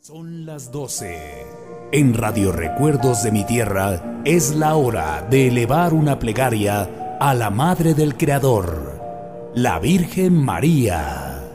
Son las 12. En Radio Recuerdos de mi Tierra es la hora de elevar una plegaria a la Madre del Creador, la Virgen María.